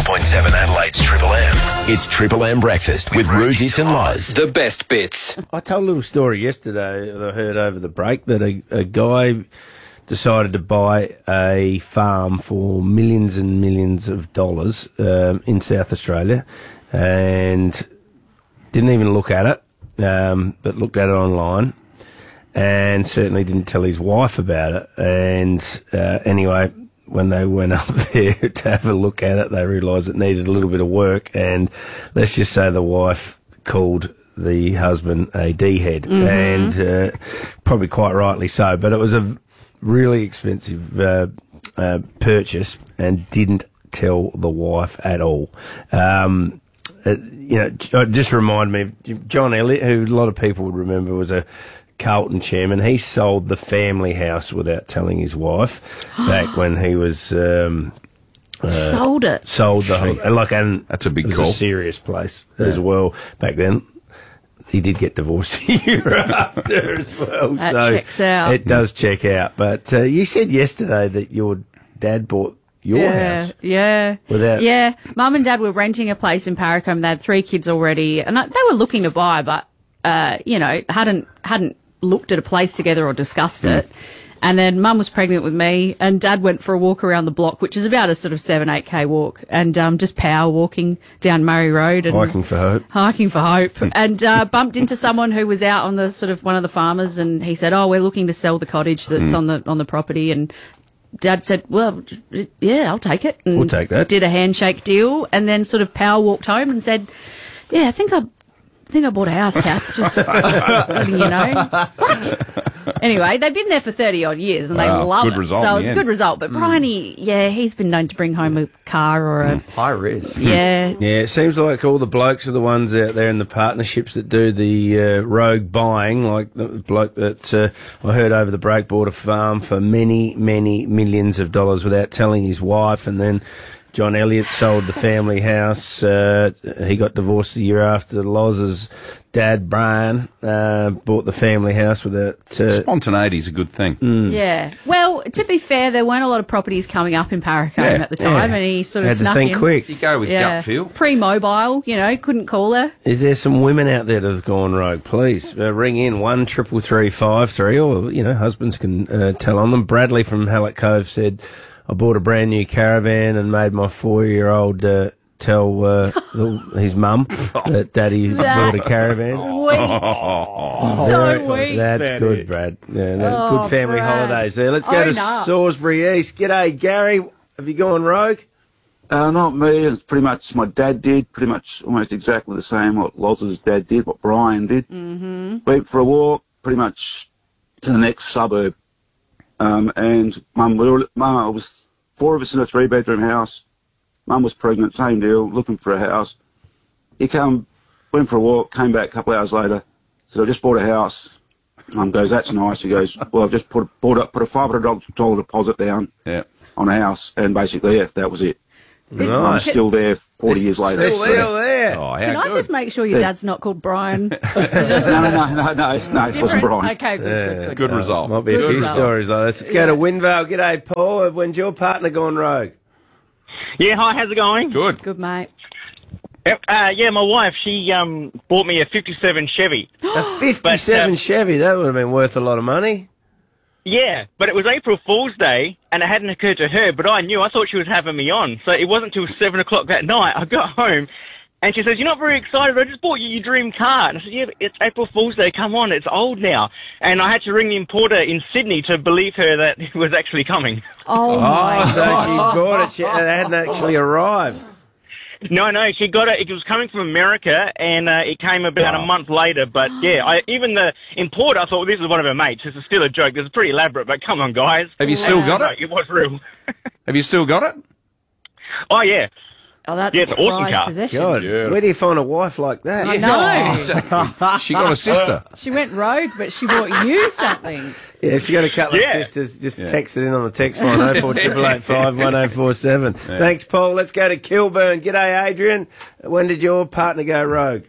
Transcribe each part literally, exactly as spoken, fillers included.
point seven Adelaide's Triple M. It's Triple M Breakfast with Rudits and Loz. The best bits. I told a little story yesterday that I heard over the break that a, a guy decided to buy a farm for millions and millions of dollars um, in South Australia and didn't even look at it, um, but looked at it online and certainly didn't tell his wife about it. And uh, anyway, when they went up there to have a look at it, they realised it needed a little bit of work, and let's just say the wife called the husband a D-head, mm-hmm. and uh, probably quite rightly so, but it was a really expensive uh, uh, purchase and didn't tell the wife at all. Um, it, you know, it just reminded me of John Elliott, who a lot of people would remember was a Carlton chairman. He sold the family house without telling his wife back when he was um, uh, sold it. Sold the whole, like, and that's a big it was call. a serious place yeah. as well back then. He did get divorced a year after as well. That so checks out. It does check out. But uh, you said yesterday that your dad bought your yeah, house. Yeah, Without yeah. Mum and Dad were renting a place in Paracombe. They had three kids already, and they were looking to buy, but uh, you know, hadn't hadn't looked at a place together or discussed mm. it. And then Mum was pregnant with me, and Dad went for a walk around the block, which is about a sort of seven, eight k walk, and um, just power walking down Murray Road and hiking for hope. Hiking for hope, and uh, bumped into someone who was out on the sort of one of the farmers, and he said, "Oh, we're looking to sell the cottage that's mm. on the on the property." And Dad said, "Well, yeah, I'll take it." And we'll take that. Did a handshake deal, and then sort of power walked home and said, "Yeah, I think I." I think I bought a house, Kath, just letting you know. What? Anyway, they've been there for thirty-odd years and they wow, love good it. Result so in it's the a good end. result. But mm. Bryony, yeah, he's been known to bring home a car or a... Mm. High risk. Yeah. Yeah, it seems like all the blokes are the ones out there in the partnerships that do the uh, rogue buying, like the bloke that uh, I heard over the break bought a farm for many, many millions of dollars without telling his wife, and then John Elliott sold the family house. Uh, he got divorced the year after. Loz's dad, Brian, uh, bought the family house without... Uh, Spontaneity is a good thing. Mm. Yeah. Well, to be fair, there weren't a lot of properties coming up in Paracombe Yeah, at the time, yeah. and he sort of Had snuck to think in. quick. You go with Yeah. gut feel. Pre-mobile, you know, couldn't call her. Is there some women out there that have gone rogue? Please uh, ring in one triple three five three, or you know, husbands can uh, tell on them. Bradley from Hallett Cove said, "I bought a brand new caravan and made my four-year-old uh, tell uh, his mum that Daddy That- bought a caravan." Weak. Oh, So Very- weak. That's good, Brad. Yeah, no, Oh, good family Brad. holidays there. Let's go Own to up. Salisbury East. G'day, Gary. Have you gone rogue? Uh, not me. It's pretty much my dad did. Pretty much almost exactly the same what Loz's dad did, what Brian did. Mm-hmm. Went for a walk, pretty much to the next suburb. Um, and Mum, we were, Mum, it was four of us in a three-bedroom house. Mum was pregnant, same deal, looking for a house. He come, went for a walk, came back a couple of hours later, said, "I just bought a house." Mum goes, "That's nice." He goes, "Well, I've just put bought up, put a five hundred dollars deposit down yeah. on a house," and basically, yeah, that was it. Is- I'm Nice. still there forty years later. They're still there. Oh, how Can I good. just make sure your dad's not called Brian? No, no, no, no, no, no, it wasn't Different. Brian. Okay, good, Yeah. good, good. Good result. Might be a Good few result. stories like this. Let's go Yeah. to Windvale. G'day, Paul. When's your partner gone rogue? Yeah, hi, how's it going? Good. Good, mate. Yep. Uh, yeah, my wife, she um bought me a fifty-seven Chevy. A fifty-seven But, uh, Chevy. That would have been worth a lot of money. Yeah, but it was April Fool's Day, and it hadn't occurred to her, but I knew. I thought she was having me on. So it wasn't till seven o'clock that night. I got home, and she says, "You're not very excited. I just bought you your dream car." And I said, "Yeah, but it's April Fool's Day. Come on, it's old now." And I had to ring the importer in Sydney to believe her that it was actually coming. Oh, my Oh, so God. she bought it. She, it hadn't actually arrived. No, no, she got it. It was coming from America, and uh, it came about a month later. But yeah, I, even the importer, I thought, well, this is one of her mates. This is still a joke. This is pretty elaborate, but come on, guys. Have you still got No, it? it was real. Have you still got it? Oh yeah. Oh, that's Yeah, a it's an awesome prized car. possession. God, Beautiful. where do you find a wife like that? I know. Exactly. She got a sister. She went rogue, but she bought you something. Yeah, if you got a couple Yeah. of sisters, just Yeah. text it in on the text line oh four eight eight five one oh four seven. Thanks, Paul. Let's go to Kilburn. G'day, Adrian. When did your partner go rogue?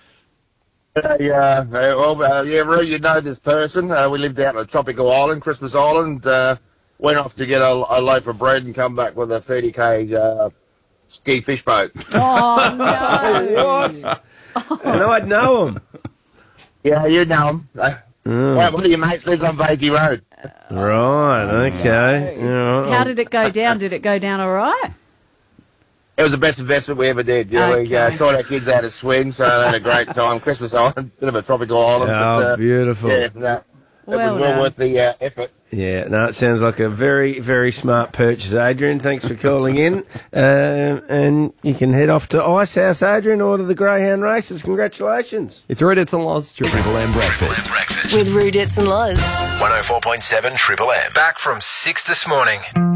Yeah, uh, well, uh, yeah, Roo, you know this person. Uh, we lived out on a tropical island, Christmas Island. Uh, went off to get a, a loaf of bread and come back with a thirty k uh, ski fish boat. Oh, no. What? And I'd know him. Yeah, you know him. Uh, Oh. Well, one of your mates lives on Bakey Road. Right, okay. Yeah. How did it go down? Did it go down all right? It was the best investment we ever did. You know, we uh, Okay. taught our kids how to swim, so they had a great time. Christmas Island, bit of a tropical island. Oh, but, uh, beautiful. Yeah, no, it Well was well done. worth the uh, effort. Yeah, no, it sounds like a very, very smart purchase, Adrian. Thanks for calling in. Um, and you can head off to Ice House, Adrian, or to the Greyhound races. Congratulations. It's Rudits and Loz. Triple M breakfast. With Rudits and Loz. one oh four point seven Triple M. Back from six this morning.